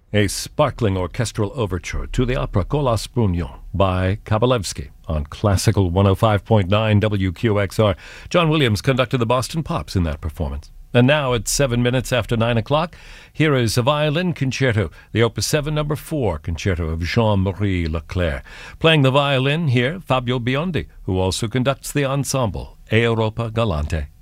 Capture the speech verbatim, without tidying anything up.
A sparkling orchestral overture to the opera Con la Spugna by Kabalevsky on Classical one oh five point nine W Q X R. John Williams conducted the Boston Pops in that performance. And now at seven minutes after nine o'clock, here is a violin concerto, the Opus seven number four concerto of Jean-Marie Leclerc. Playing the violin here, Fabio Biondi, who also conducts the ensemble, Europa Galante.